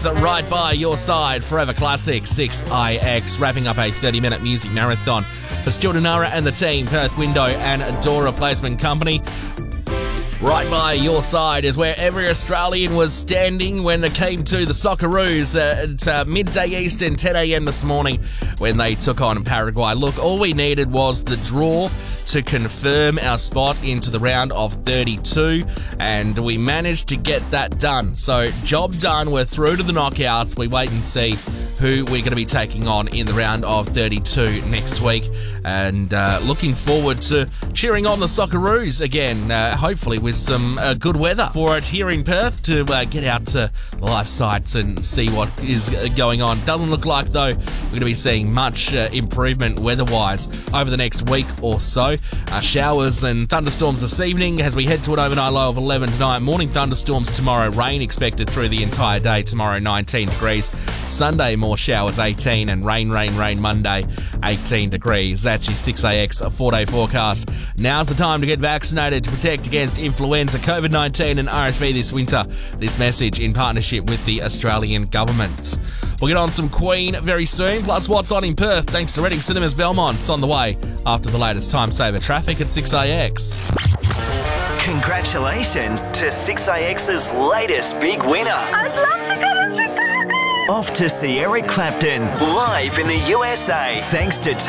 is right by your side. Forever Classic 6IX, wrapping up a 30-minute music marathon for Stuart Nara and the team, Perth Window and Door Replacement Company. Right by your side is where every Australian was standing when it came to the Socceroos at midday Eastern, 10 a.m. this morning when they took on Paraguay. Look, all we needed was the draw to confirm our spot into the round of 32, and we managed to get that done. So, job done. We're through to the knockouts. We wait and see who we're going to be taking on in the round of 32 next week, and looking forward to cheering on the Socceroos again, hopefully with some good weather for it here in Perth to get out to the live sites and see what is going on. Doesn't look like, though, we're going to be seeing much improvement weather-wise over the next week or so. Showers and thunderstorms this evening as we head to an overnight low of 11 tonight. Morning thunderstorms tomorrow. Rain expected through the entire day. Tomorrow, 19 degrees. Sunday, more showers, 18, and rain Monday, 18 degrees. That's your 6AX 4-day forecast. Now's the time to get vaccinated to protect against influenza, COVID-19 and RSV this winter. This message in partnership with the Australian government. We'll get on some Queen very soon, plus what's on in Perth thanks to Reading Cinemas Belmont. It's on the way after the latest time saver traffic at 6AX. Congratulations to 6AX's latest big winner. I'd love to go to Chicago. Off to see Eric Clapton live in the USA. Thanks to